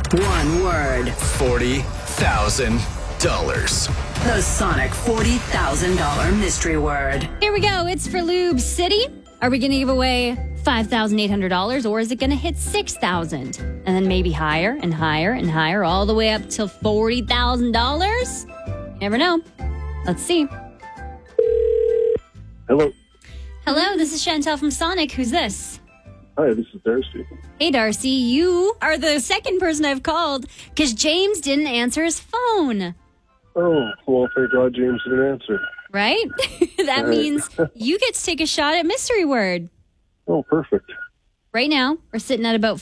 One word. $40,000. The Sonic $40,000 mystery word. Here we go. It's for Lube City. Are we going to give away $5,800 or is it going to hit $6,000? And then maybe higher and higher and higher all the way up to $40,000? You never know. Let's see. Hello. Hello, this is Chantel from Sonic. Who's this? Hi, this is Darcy. Hey, Darcy. You are the second person I've called because James didn't answer his phone. Oh, well, thank God James didn't answer. Right? That means you get to take a shot at Mystery Word. Oh, perfect. Right now, we're sitting at about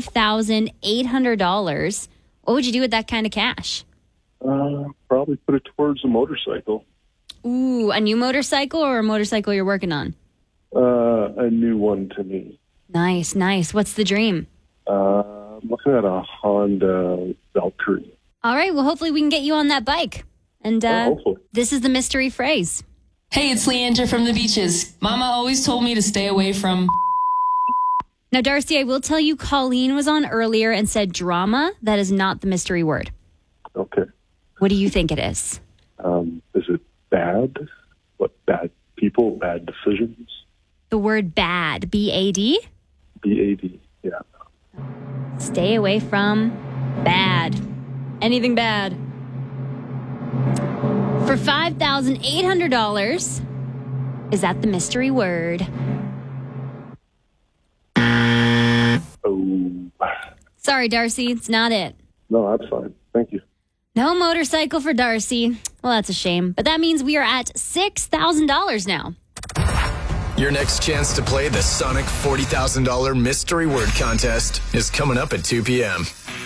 $5,800. What would you do with that kind of cash? Probably put it towards a motorcycle. Ooh, a new motorcycle or a motorcycle you're working on? A new one to me. Nice, nice. What's the dream? I'm looking at a Honda Valkyrie. All right, well, hopefully we can get you on that bike. And hopefully. This is the mystery phrase. Hey, it's Leandra from the beaches. Mama always told me to stay away from... Now, Darcy, I will tell you Colleen was on earlier and said drama. That is not the mystery word. Okay. What do you think it is? Is it bad? What, bad people, bad decisions? The word bad, B-A-D? B-A-D, yeah. Stay away from bad. Anything bad. For $5,800, is that the mystery word? Oh. Sorry, Darcy, it's not it. No, that's fine. Thank you. No motorcycle for Darcy. Well, that's a shame. But that means we are at $6,000 now. Your next chance to play the Sonic $40,000 mystery word contest is coming up at 2 p.m.